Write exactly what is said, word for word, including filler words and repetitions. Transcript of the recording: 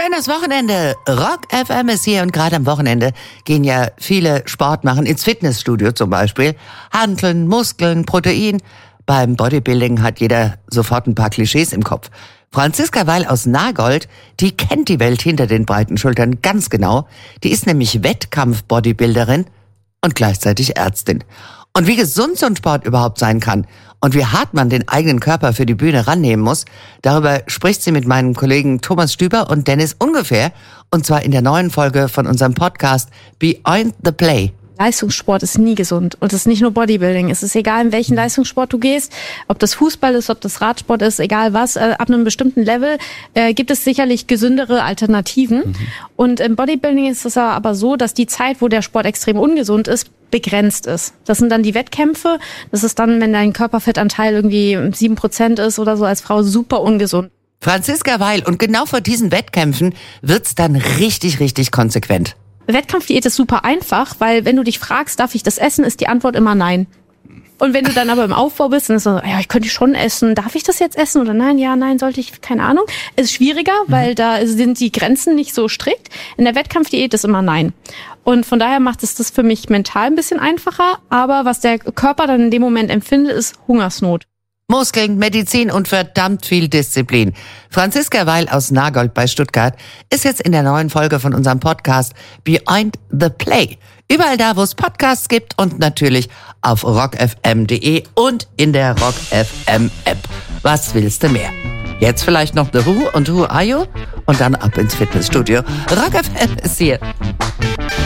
Schönes Wochenende. Rock F M ist hier und gerade am Wochenende gehen ja viele Sport machen, ins Fitnessstudio zum Beispiel. Hanteln, Muskeln, Protein. Beim Bodybuilding hat jeder sofort ein paar Klischees im Kopf. Franziska Weil aus Nagold, die kennt die Welt hinter den breiten Schultern ganz genau. Die ist nämlich Wettkampf-Bodybuilderin und gleichzeitig Ärztin. Und wie gesund so ein Sport überhaupt sein kann und wie hart man den eigenen Körper für die Bühne rannehmen muss, darüber spricht sie mit meinen Kollegen Thomas Stüber und Dennis Ungefähr, und zwar in der neuen Folge von unserem Podcast Beyond the Play. Leistungssport ist nie gesund. Und es ist nicht nur Bodybuilding. Es ist egal, in welchen Leistungssport du gehst, ob das Fußball ist, ob das Radsport ist, egal was. Äh, ab einem bestimmten Level äh, gibt es sicherlich gesündere Alternativen. Mhm. Und im Bodybuilding ist es aber so, dass die Zeit, wo der Sport extrem ungesund ist, begrenzt ist. Das sind dann die Wettkämpfe. Das ist dann, wenn dein Körperfettanteil irgendwie sieben Prozent ist oder so, als Frau super ungesund. Franziska Weil, und genau vor diesen Wettkämpfen wird's dann richtig, richtig konsequent. Wettkampfdiät ist super einfach, weil wenn du dich fragst, darf ich das essen, ist die Antwort immer nein. Und wenn du dann aber im Aufbau bist, dann ist so, ja, ich könnte schon essen, darf ich das jetzt essen oder nein, ja, nein, sollte ich, keine Ahnung. Ist schwieriger, weil da sind die Grenzen nicht so strikt. In der Wettkampfdiät ist immer nein. Und von daher macht es das für mich mental ein bisschen einfacher, aber was der Körper dann in dem Moment empfindet, ist Hungersnot. Muskeln, Medizin und verdammt viel Disziplin. Franziska Weil aus Nagold bei Stuttgart ist jetzt in der neuen Folge von unserem Podcast Beyond the Play. Überall da, wo es Podcasts gibt und natürlich auf rock f m punkt d e und in der Rock F M App. Was willst du mehr? Jetzt vielleicht noch The Who und Who Are You? Und dann ab ins Fitnessstudio. Rock F M ist hier.